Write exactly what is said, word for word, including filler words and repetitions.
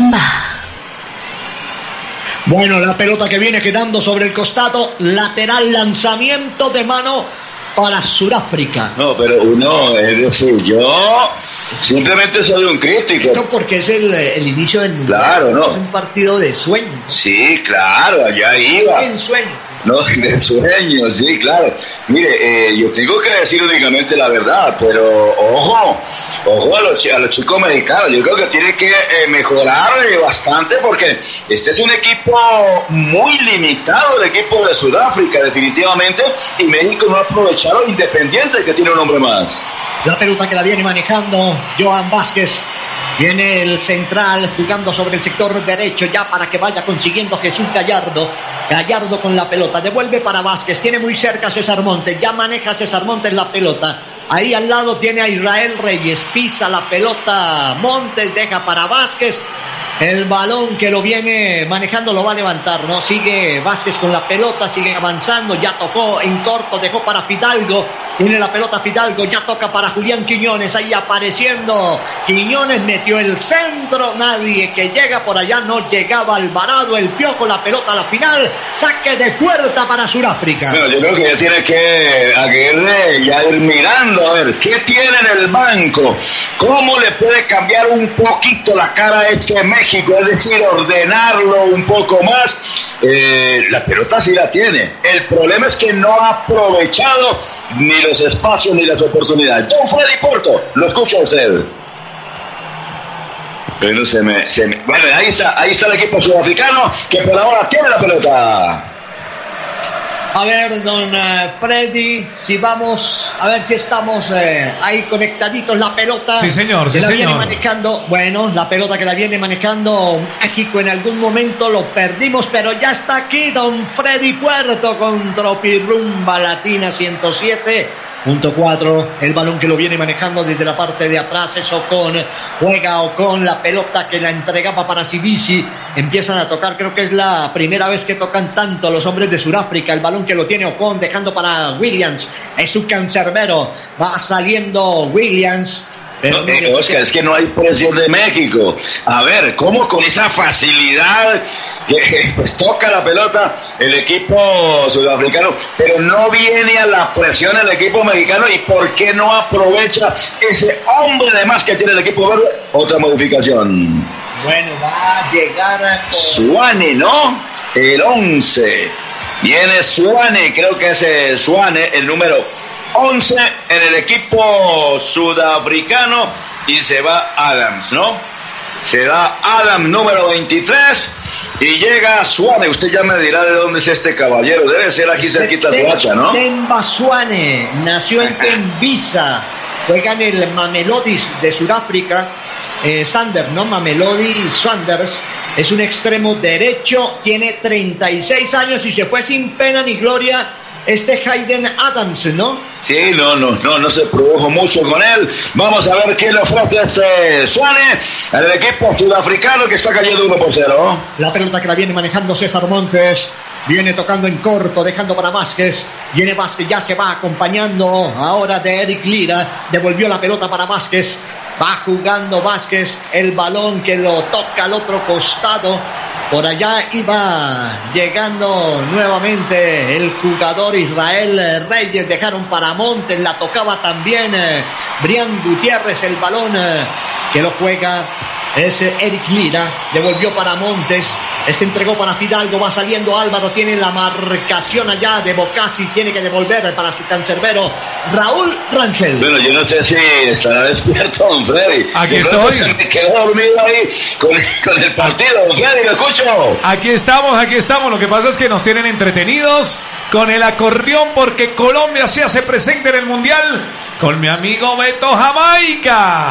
Rumba. Bueno, la pelota que viene quedando sobre el costado, lateral, lanzamiento de mano para Sudáfrica. No, pero uno, es decir, yo simplemente soy un crítico. Esto porque es el, el inicio del mundial. Claro, no. Es un partido de sueño. Sí, claro, allá iba. En sueño. No, de sueño, sí, claro. Mire, eh, yo tengo que decir únicamente la verdad, pero ojo, ojo a los, a los chicos mexicanos. Yo creo que tiene que eh, mejorar eh, bastante porque este es un equipo muy limitado, el equipo de Sudáfrica, definitivamente, y México no ha aprovechado, independiente que tiene un hombre más. La pelota que la viene manejando Johan Vázquez. Viene el central jugando sobre el sector derecho ya para que vaya consiguiendo Jesús Gallardo. Gallardo con la pelota, devuelve para Vázquez, tiene muy cerca a César Montes, ya maneja César Montes la pelota. Ahí al lado tiene a Israel Reyes, pisa la pelota Montes, deja para Vázquez. El balón que lo viene manejando lo va a levantar, ¿no? Sigue Vázquez con la pelota, sigue avanzando, ya tocó en corto, dejó para Fidalgo, tiene la pelota Fidalgo, ya toca para Julián Quiñones, ahí apareciendo Quiñones, metió el centro, nadie que llega por allá, no llegaba Alvarado, el Piojo, la pelota a la final, saque de puerta para Sudáfrica. Bueno, yo creo que ya tiene que Aguirre ya ir mirando a ver qué tiene en el banco, cómo le puede cambiar un poquito la cara a este México. Es decir, ordenarlo un poco más. Eh, la pelota sí la tiene. El problema es que no ha aprovechado ni los espacios ni las oportunidades. Don Freddy Porto, lo escucha usted. Bueno, se me, se me, bueno, ahí está, ahí está el equipo sudafricano que por ahora tiene la pelota. A ver, don uh, Freddy, si vamos, a ver si estamos eh, ahí conectaditos la pelota. Sí, señor, sí, la señor. Viene manejando, bueno, la pelota que la viene manejando México en algún momento lo perdimos, pero ya está aquí don Freddy Puerto con Tropirrumba Latina ciento siete punto cuatro. El balón que lo viene manejando desde la parte de atrás es Ocon. Juega Ocon, la pelota que la entregaba para Sibishi. Empiezan a tocar, creo que es la primera vez que tocan tanto los hombres de Sudáfrica. El balón que lo tiene Ocon, dejando para Williams. Es su cancerbero. Va saliendo Williams. Pero no, eh, Oscar, es que no hay presión de México. A ver, ¿cómo con esa facilidad que pues toca la pelota el equipo sudafricano, pero no viene a la presión el equipo mexicano? ¿Y por qué no aprovecha ese hombre de más que tiene el equipo verde? Otra modificación. Bueno, va a llegar por... Suane, ¿no? El once. Viene Suane, creo que es eh, Suane, el número once en el equipo sudafricano, y se va Adams, ¿no? Se da Adams, número veintitrés, y llega Suane. Usted ya me dirá de dónde es este caballero. Debe ser aquí cerquita de Hacha, ¿no? Temba Suane, nació en Tembisa, juega en el Mamelodis de Sudáfrica. Eh, Sanders, ¿no? Mamelodi Sanders es un extremo derecho, tiene treinta y seis años y se fue sin pena ni gloria. Este Hayden Adams, ¿no? Sí, no, no, no, no se produjo mucho con él. Vamos a ver qué le ofrece este Suane al equipo sudafricano que está cayendo uno por cero. La pelota que la viene manejando César Montes. Viene tocando en corto, dejando para Vázquez. Viene Vázquez, ya se va acompañando ahora de Eric Lira. Devolvió la pelota para Vázquez. Va jugando Vázquez, el balón que lo toca al otro costado. Por allá iba llegando nuevamente el jugador Israel Reyes. Dejaron para Montes, la tocaba también eh, Brian Gutiérrez. El balón eh, que lo juega es Eric Lira. Devolvió para Montes. Este entregó para Fidalgo, va saliendo Álvaro, tiene la marcación allá de Bocassi, tiene que devolver para su cancerbero Raúl Rangel. Bueno, yo no sé si estará despierto don Freddy. Aquí de estoy. Se me quedó dormido ahí con, con el partido, don Freddy, ¿lo escucho? Aquí estamos, aquí estamos. Lo que pasa es que nos tienen entretenidos con el acordeón porque Colombia se hace presente en el Mundial con mi amigo Beto Jamaica.